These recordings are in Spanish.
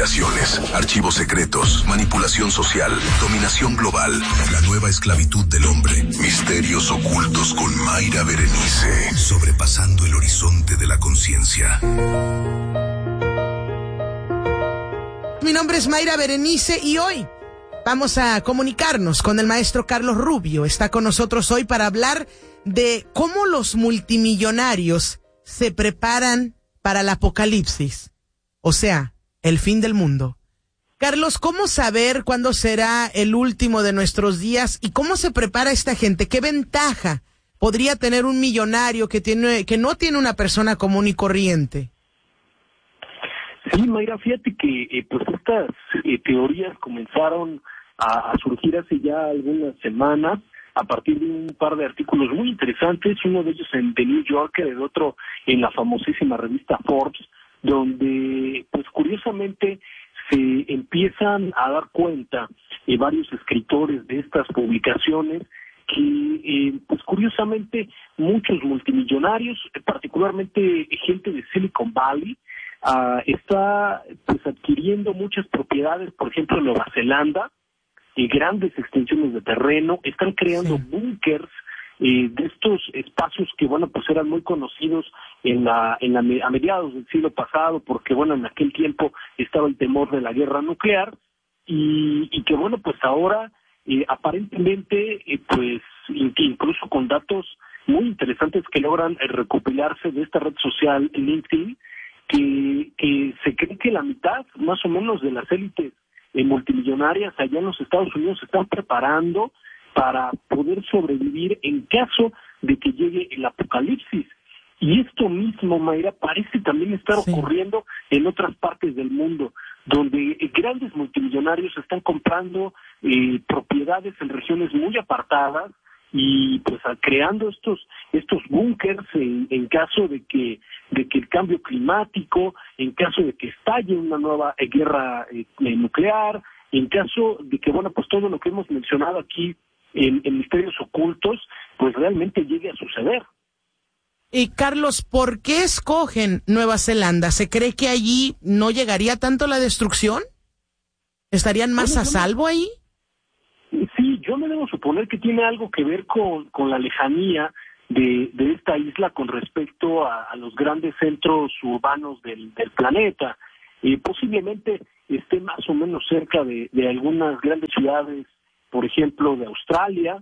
conspiraciones, archivos secretos, manipulación social, dominación global, la nueva esclavitud del hombre, misterios ocultos con Mayra Berenice, sobrepasando el horizonte de la conciencia. Mi nombre es Mayra Berenice y hoy vamos a comunicarnos con el maestro Carlos Rubio. Está con nosotros hoy para hablar de cómo los multimillonarios se preparan para el apocalipsis, o sea, el fin del mundo. Carlos, ¿cómo saber cuándo será el último de nuestros días y cómo se prepara esta gente? ¿Qué ventaja podría tener un millonario que no tiene una persona común y corriente? Sí, Mayra, fíjate que pues estas teorías comenzaron a surgir hace ya algunas semanas a partir de un par de artículos muy interesantes, uno de ellos en The New Yorker, el otro en la famosísima revista Forbes, donde pues curiosamente se empiezan a dar cuenta varios escritores de estas publicaciones que pues curiosamente muchos multimillonarios, particularmente gente de Silicon Valley, está pues adquiriendo muchas propiedades, por ejemplo en Nueva Zelanda, grandes extensiones de terreno, están creando búnkers de estos espacios que bueno pues eran muy conocidos a mediados del siglo pasado, porque bueno en aquel tiempo estaba el temor de la guerra nuclear y que bueno pues ahora aparentemente pues incluso con datos muy interesantes que logran recopilarse de esta red social LinkedIn, que se cree que la mitad más o menos de las élites multimillonarias allá en los Estados Unidos se están preparando para poder sobrevivir en caso de que llegue el apocalipsis. Y esto mismo, Mayra, parece también estar ocurriendo en otras partes del mundo, donde grandes multimillonarios están comprando propiedades en regiones muy apartadas y pues creando estos búnkers en caso de que el cambio climático, en caso de que estalle una nueva guerra nuclear, en caso de que bueno pues todo lo que hemos mencionado aquí en misterios ocultos pues realmente llegue a suceder. Y Carlos, ¿por qué escogen Nueva Zelanda? ¿Se cree que allí no llegaría tanto la destrucción? ¿Estarían más a salvo ahí? Sí, yo me debo suponer que tiene algo que ver con la lejanía de esta isla con respecto a los grandes centros urbanos del planeta. Posiblemente esté más o menos cerca de algunas grandes ciudades, por ejemplo, de Australia,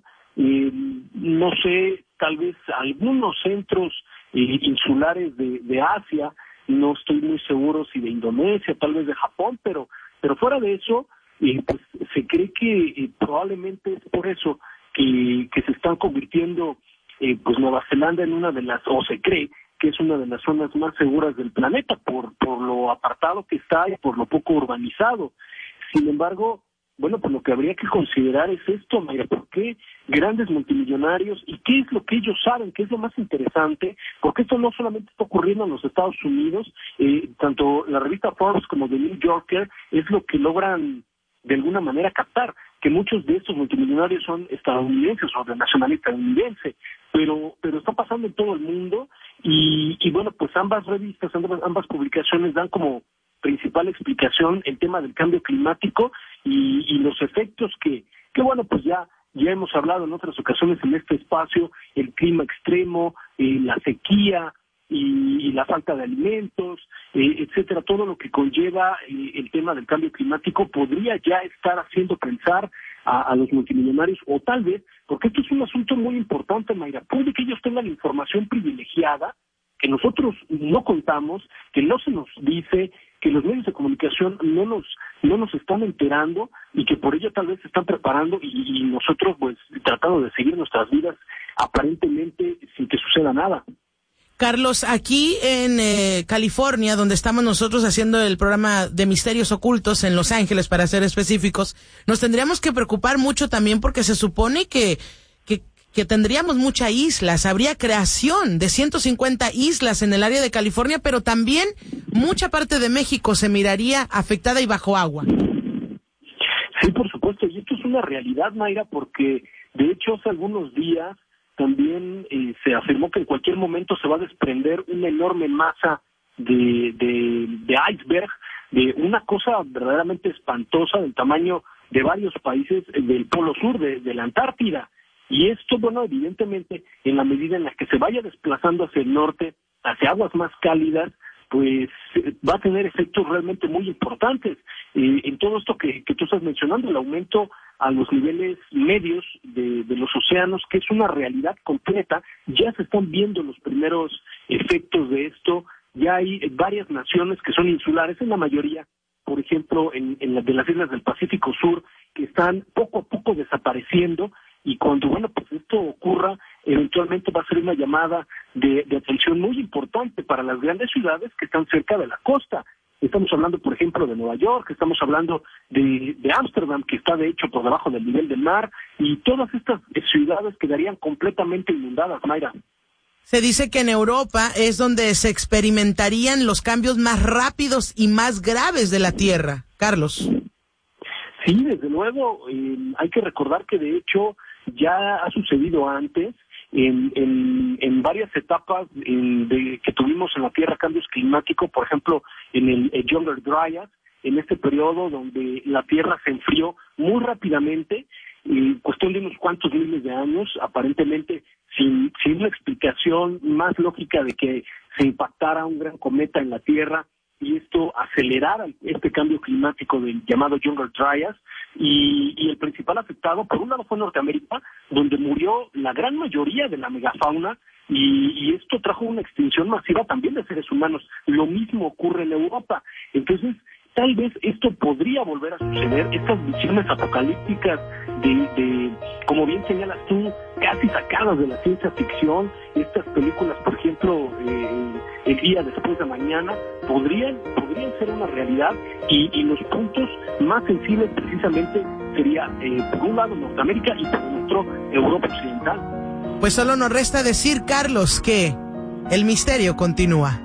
no sé, tal vez algunos centros insulares de Asia, no estoy muy seguro si de Indonesia, tal vez de Japón, pero fuera de eso, pues se cree que probablemente es por eso que se están convirtiendo pues Nueva Zelanda en una de las, o se cree que es una de las zonas más seguras del planeta por lo apartado que está y por lo poco urbanizado. Sin embargo, bueno, pues lo que habría que considerar es esto, Mayra, ¿por qué grandes multimillonarios y qué es lo que ellos saben, qué es lo más interesante? Porque esto no solamente está ocurriendo en los Estados Unidos, tanto la revista Forbes como The New Yorker es lo que logran de alguna manera captar, que muchos de estos multimillonarios son estadounidenses o de nacionalidad estadounidense, pero está pasando en todo el mundo y bueno, pues ambas revistas, ambas publicaciones dan como principal explicación el tema del cambio climático y los efectos que bueno, pues ya hemos hablado en otras ocasiones en este espacio, el clima extremo, la sequía y la falta de alimentos, etcétera, todo lo que conlleva el tema del cambio climático podría ya estar haciendo pensar a los multimillonarios, o tal vez, porque esto es un asunto muy importante, Mayra, puede que ellos tengan información privilegiada que nosotros no contamos, que no se nos dice, que los medios de comunicación no nos están enterando y que por ello tal vez se están preparando y nosotros pues tratando de seguir nuestras vidas aparentemente sin que suceda nada. Carlos, aquí en California, donde estamos nosotros haciendo el programa de Misterios Ocultos en Los Ángeles, para ser específicos, nos tendríamos que preocupar mucho también porque se supone que tendríamos muchas islas, habría creación de 150 islas en el área de California, pero también mucha parte de México se miraría afectada y bajo agua. Sí, por supuesto, y esto es una realidad, Mayra, porque de hecho hace algunos días también se afirmó que en cualquier momento se va a desprender una enorme masa de iceberg de una cosa verdaderamente espantosa del tamaño de varios países del Polo Sur, de la Antártida. Y esto, bueno, evidentemente, en la medida en la que se vaya desplazando hacia el norte, hacia aguas más cálidas, pues va a tener efectos realmente muy importantes. En todo esto que tú estás mencionando, el aumento a los niveles medios de los océanos, que es una realidad completa, ya se están viendo los primeros efectos de esto. Ya hay varias naciones que son insulares, en la mayoría, por ejemplo, de las islas del Pacífico Sur, que están poco a poco desapareciendo, y cuando, bueno, pues esto ocurra, eventualmente va a ser una llamada de atención muy importante para las grandes ciudades que están cerca de la costa. Estamos hablando, por ejemplo, de Nueva York, estamos hablando de Ámsterdam, que está de hecho por debajo del nivel del mar, y todas estas ciudades quedarían completamente inundadas, Mayra. Se dice que en Europa es donde se experimentarían los cambios más rápidos y más graves de la Tierra. Carlos. Sí, desde luego. Hay que recordar que de hecho ya ha sucedido antes en varias etapas que tuvimos en la Tierra, cambios climáticos, por ejemplo, en el Younger Dryas, en este periodo donde la Tierra se enfrió muy rápidamente, cuestión de unos cuantos miles de años, aparentemente sin una explicación más lógica de que se impactara un gran cometa en la Tierra y esto acelerara este cambio climático del llamado Younger Dryas, y el principal afectado, por un lado, fue Norteamérica, donde murió la gran mayoría de la megafauna, y esto trajo una extinción masiva también de seres humanos. Lo mismo ocurre en Europa. Entonces, tal vez esto podría volver a suceder, estas visiones apocalípticas de como bien señalas tú, casi sacadas de la ciencia ficción, estas películas, por ejemplo, El día después de mañana, podrían ser una realidad, y los puntos más sensibles precisamente sería, por un lado, Norteamérica y por el otro, Europa Occidental. Pues solo nos resta decir, Carlos, que el misterio continúa.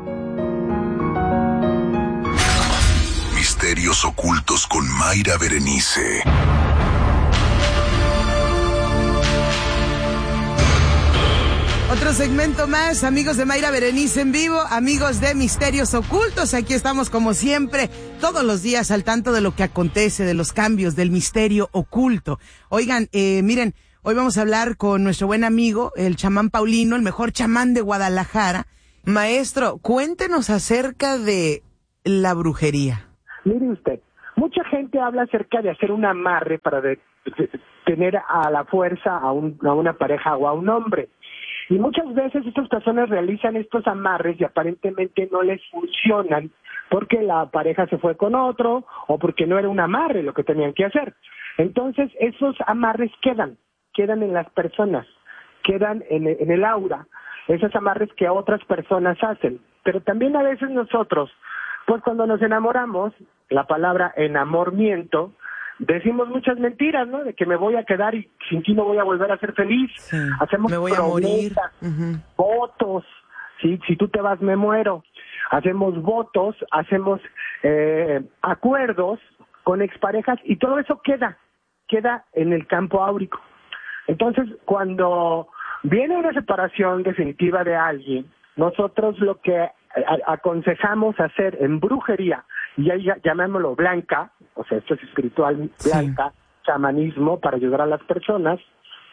Misterios ocultos con Mayra Berenice. Otro segmento más, amigos de Mayra Berenice en vivo, amigos de Misterios Ocultos. Aquí estamos como siempre, todos los días al tanto de lo que acontece, de los cambios, del misterio oculto. Oigan, miren, hoy vamos a hablar con nuestro buen amigo, el chamán Paulino, el mejor chamán de Guadalajara. Maestro, cuéntenos acerca de la brujería. Mire usted, mucha gente habla acerca de hacer un amarre para tener a la fuerza a una pareja o a un hombre. Y muchas veces estas personas realizan estos amarres y aparentemente no les funcionan porque la pareja se fue con otro o porque no era un amarre lo que tenían que hacer. Entonces esos amarres quedan en las personas, quedan en el aura, esos amarres que otras personas hacen. Pero también a veces nosotros, pues cuando nos enamoramos, la palabra enamoramiento, decimos muchas mentiras, ¿no? De que me voy a quedar y sin ti no voy a volver a ser feliz. Sí, hacemos me voy a morir. Votos, ¿sí? Si tú te vas me muero. Hacemos votos, hacemos acuerdos con exparejas y todo eso queda en el campo áurico. Entonces, cuando viene una separación definitiva de alguien, nosotros lo que aconsejamos hacer en brujería, y ahí llamémoslo blanca, o sea, esto es espiritual blanca, sí, chamanismo para ayudar a las personas,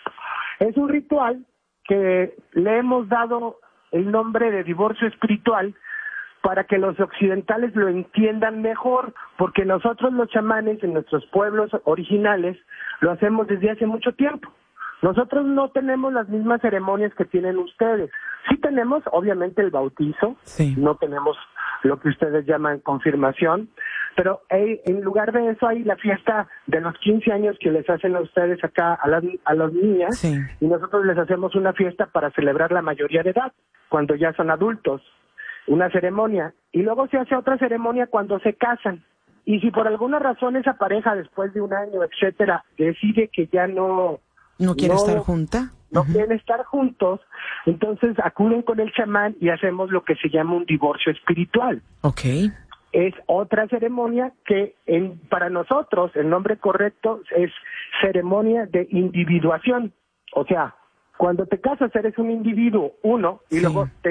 es un ritual que le hemos dado el nombre de divorcio espiritual para que los occidentales lo entiendan mejor, porque nosotros los chamanes en nuestros pueblos originales lo hacemos desde hace mucho tiempo. Nosotros no tenemos las mismas ceremonias que tienen ustedes. Sí tenemos, obviamente, el bautizo, sí. No tenemos lo que ustedes llaman confirmación, pero en lugar de eso hay la fiesta de los 15 años que les hacen a ustedes acá a las niñas, sí. Y nosotros les hacemos una fiesta para celebrar la mayoría de edad, cuando ya son adultos, una ceremonia, y luego se hace otra ceremonia cuando se casan. Y si por alguna razón esa pareja después de un año, etcétera, decide que ya no quiere estar junta, no quieren estar juntos, entonces acuden con el chamán y hacemos lo que se llama un divorcio espiritual. Okay. Es otra ceremonia que para nosotros el nombre correcto es ceremonia de individuación. O sea, cuando te casas eres un individuo, uno, y sí. Luego te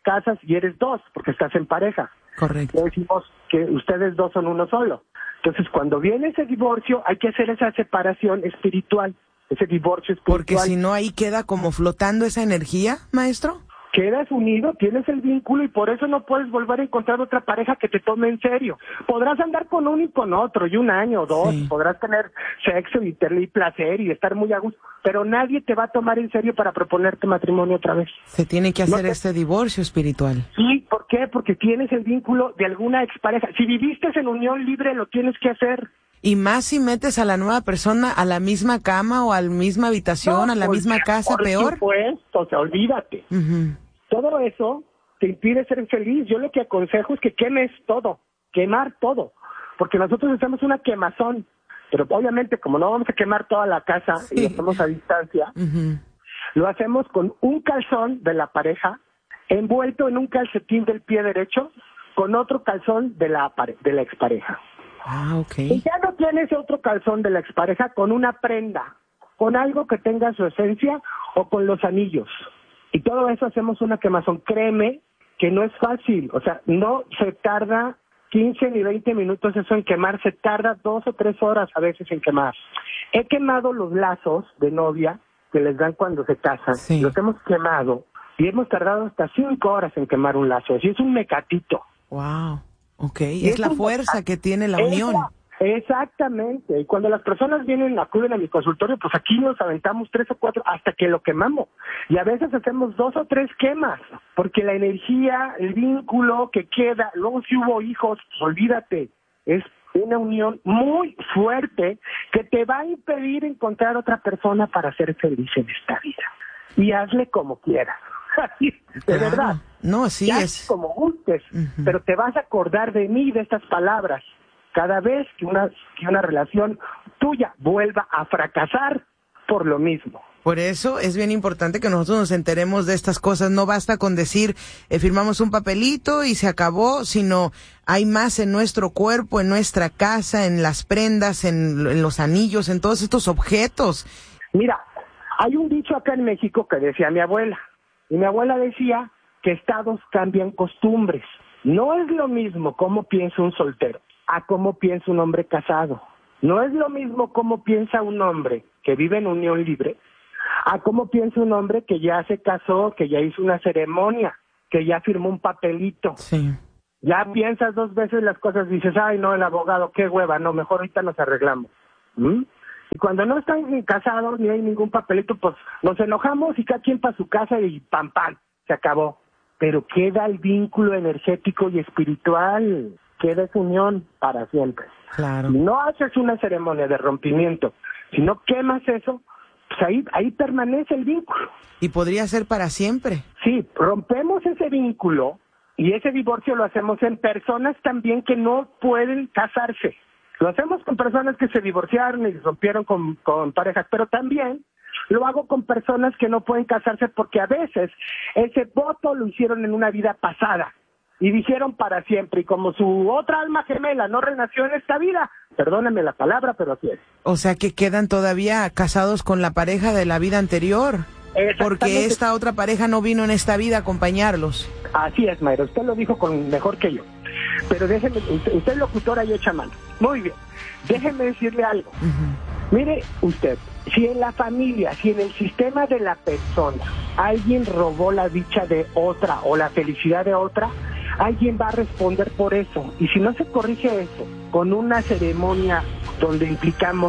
casas y eres dos, porque estás en pareja. Correcto. Le decimos que ustedes dos son uno solo. Entonces, cuando viene ese divorcio, hay que hacer esa separación espiritual, ese divorcio espiritual. Porque si no, ahí queda como flotando esa energía, maestro. Quedas unido, tienes el vínculo y por eso no puedes volver a encontrar otra pareja que te tome en serio. Podrás andar con uno y con otro, y un año o dos, Sí. podrás tener sexo y tener placer y estar muy a gusto, pero nadie te va a tomar en serio para proponerte matrimonio otra vez. Se tiene que hacer No te- este divorcio espiritual. Sí, ¿por qué? Porque tienes el vínculo de alguna expareja. Si viviste en unión libre, lo tienes que hacer. Y más si metes a la nueva persona a la misma cama o a la misma habitación, a la misma casa, peor. Por supuesto, o sea, olvídate. Ujú. Todo eso te impide ser feliz. Yo lo que aconsejo es que quemes todo, quemar todo, porque nosotros hacemos una quemazón, pero obviamente como no vamos a quemar toda la casa y lo hacemos a distancia, Ujú. lo hacemos con un calzón de la pareja envuelto en un calcetín del pie derecho con otro calzón de la expareja. Ah, ok. Y ya no tienes otro calzón de la expareja, con una prenda, con algo que tenga su esencia o con los anillos. Y todo eso hacemos una quemazón. Créeme que no es fácil, o sea, no se tarda 15 ni 20 minutos eso en quemar, se tarda 2 o 3 horas a veces en quemar. He quemado los lazos de novia que les dan cuando se casan, Sí. los hemos quemado y hemos tardado hasta 5 horas en quemar un lazo, y es un mecatito. Wow. Ok. Y Es la un fuerza que tiene la unión. Exactamente. Y cuando las personas acuden a mi consultorio, pues aquí nos aventamos 3 o 4 hasta que lo quemamos. Y a veces hacemos 2 o 3 quemas, porque la energía, el vínculo que queda, luego si hubo hijos, pues olvídate, es una unión muy fuerte que te va a impedir encontrar otra persona para ser feliz en esta vida. Y hazle como quieras. De Claro. verdad. No, sí Ya es. como gustes, Ujú. pero te vas a acordar de mí, de estas palabras, cada vez que una relación tuya vuelva a fracasar por lo mismo. Por eso es bien importante que nosotros nos enteremos de estas cosas. No basta con decir, firmamos un papelito y se acabó, sino hay más en nuestro cuerpo, en nuestra casa, en las prendas, en los anillos, en todos estos objetos. Mira, hay un dicho acá en México que decía mi abuela, y mi abuela decía que estados cambian costumbres. No es lo mismo cómo piensa un soltero a cómo piensa un hombre casado. No es lo mismo cómo piensa un hombre que vive en unión libre a cómo piensa un hombre que ya se casó, que ya hizo una ceremonia, que ya firmó un papelito. Sí. Ya piensas 2 veces las cosas, dices, ay no, el abogado, qué hueva, no, mejor ahorita nos arreglamos. ¿Mm? Y cuando no están casados ni hay ningún papelito, pues nos enojamos y cada quien para su casa y pam, pam, se acabó. Pero queda el vínculo energético y espiritual, queda esa unión para siempre. Claro. Si no haces una ceremonia de rompimiento, si no quemas eso, pues ahí permanece el vínculo. Y podría ser para siempre. Sí, rompemos ese vínculo y ese divorcio lo hacemos en personas también que no pueden casarse. Lo hacemos con personas que se divorciaron y rompieron con parejas, pero también lo hago con personas que no pueden casarse porque a veces ese voto lo hicieron en una vida pasada y dijeron para siempre, y como su otra alma gemela no renació en esta vida, perdónenme la palabra, pero así es. O sea que quedan todavía casados con la pareja de la vida anterior. Exactamente. Porque esta otra pareja no vino en esta vida a acompañarlos. Así es, Mayra, usted lo dijo mejor que yo. Pero déjeme, usted es locutora y echa mano. Muy bien, déjeme decirle algo. Mire usted, si en la familia, si en el sistema de la persona alguien robó la dicha de otra o la felicidad de otra, alguien va a responder por eso. Y si no se corrige eso con una ceremonia donde implicamos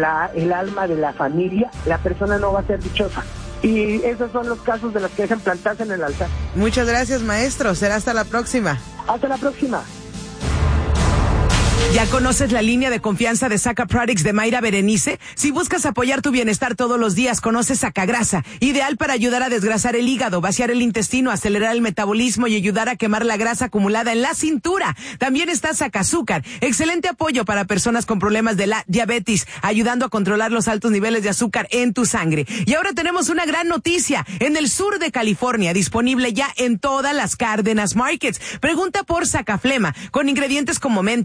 el alma de la familia, la persona no va a ser dichosa. Y esos son los casos de los que dejan plantarse en el altar. Muchas gracias, maestro. Será hasta la próxima. Hasta la próxima. ¿Ya conoces la línea de confianza de Saca Products de Mayra Berenice? Si buscas apoyar tu bienestar todos los días, conoce Sacagrasa, ideal para ayudar a desgrasar el hígado, vaciar el intestino, acelerar el metabolismo y ayudar a quemar la grasa acumulada en la cintura. También está Sacazúcar, excelente apoyo para personas con problemas de la diabetes, ayudando a controlar los altos niveles de azúcar en tu sangre. Y ahora tenemos una gran noticia, en el sur de California, disponible ya en todas las Cárdenas Markets. Pregunta por Sacaflema, con ingredientes como menta, mentol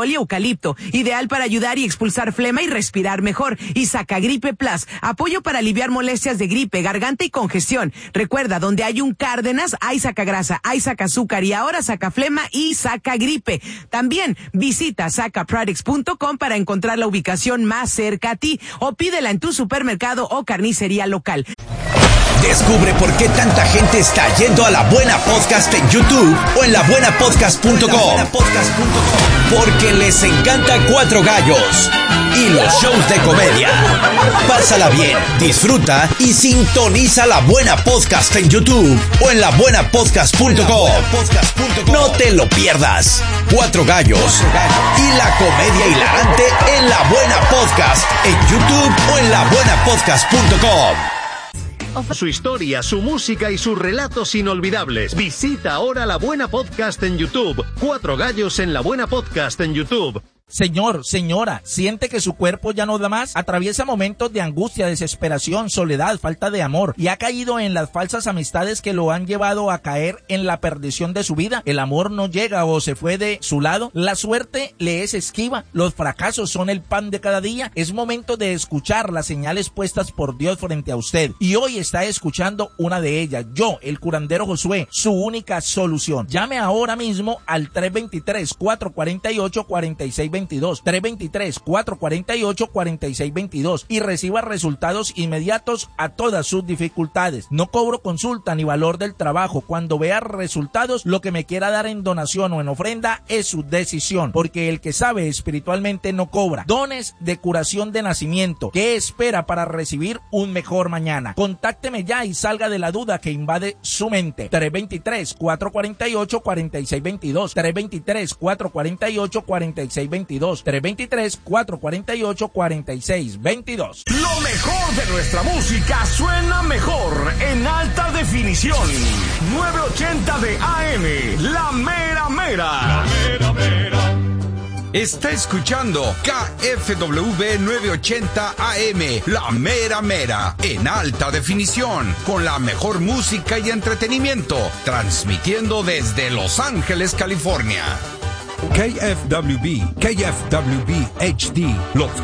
girasol y eucalipto, ideal para ayudar y expulsar flema y respirar mejor. Y Sacagripe Plus, apoyo para aliviar molestias de gripe, garganta y congestión. Recuerda, donde hay un Cárdenas, hay Sacagrasa, hay Sacazúcar y ahora Sacaflema y Sacagripe. También visita sacaproducts.com para encontrar la ubicación más cerca a ti o pídela en tu supermercado o carnicería local. Descubre por qué tanta gente está yendo a La Buena Podcast en YouTube o en labuenapodcast.com. Porque les encanta Cuatro Gallos y los shows de comedia. Pásala bien, disfruta y sintoniza La Buena Podcast en YouTube o en labuenapodcast.com. No te lo pierdas. Cuatro Gallos y la comedia hilarante en La Buena Podcast en YouTube o en labuenapodcast.com. Su historia, su música y sus relatos inolvidables. Visita ahora La Buena Podcast en YouTube. Cuatro Gallos en La Buena Podcast en YouTube. Señor, señora, ¿siente que su cuerpo ya no da más? Atraviesa momentos de angustia, desesperación, soledad, falta de amor y ha caído en las falsas amistades que lo han llevado a caer en la perdición de su vida. El amor no llega o se fue de su lado. La suerte le es esquiva. Los fracasos son el pan de cada día. Es momento de escuchar las señales puestas por Dios frente a usted. Y hoy está escuchando una de ellas. Yo, el curandero Josué, su única solución. Llame ahora mismo al 323-448-4622. 323-448-4622 y reciba resultados inmediatos a todas sus dificultades. No cobro consulta ni valor del trabajo. Cuando vea resultados, lo que me quiera dar en donación o en ofrenda es su decisión, porque el que sabe espiritualmente no cobra. Dones de curación de nacimiento. ¿Qué espera para recibir un mejor mañana? Contácteme ya y salga de la duda que invade su mente. 323-448-4622. 323-448-4622. 323-448-4622. Lo mejor de nuestra música suena mejor en alta definición. 980 de AM, La Mera Mera. La Mera Mera. Está escuchando KFW 980 AM, La Mera Mera, en alta definición, con la mejor música y entretenimiento, transmitiendo desde Los Ángeles, California. KFWB HD, los